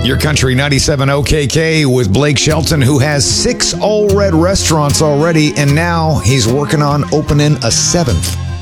Your Country 97 OKK with Blake Shelton, who has 6 All Red restaurants already, and now he's working on opening a 7th.